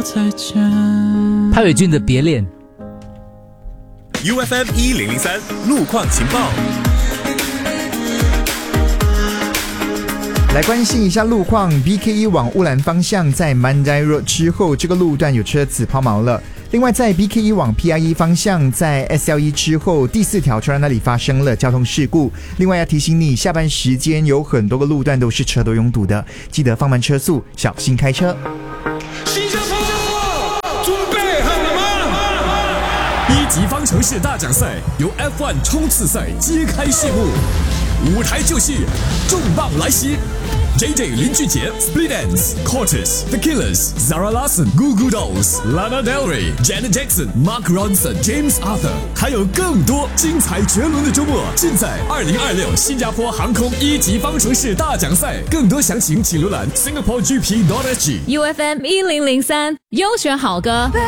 再见。 潘伟俊的别恋。 UFM 1003路况情报。 来关心一下路况 ，BK1 往乌兰方向在 Mandai Road 之后，这个路段有车子抛锚了。另外，在 BK1 往 PIE 方向在 SL1 之后第4条车那里发生了交通事故。另外要提醒你，下班时间有很多个路段都是车多拥堵的，记得放慢车速，小心开车。 新加坡，准备好了吗？一级方程式大奖赛由 F1 冲刺赛揭开序幕，舞台就是重磅来袭。JJ 林俊杰 Split Enz、Cortez、The Killers、Zara Larsson、Goo Goo Dolls、Lana Del Rey、Janet Jackson、Mark Ronson、James Arthur， 还有更多精彩绝伦的周末，尽在2026新加坡航空一级方程式大奖赛。更多详情请浏览 SingaporeGP.SG。 UFM 1003优选好歌。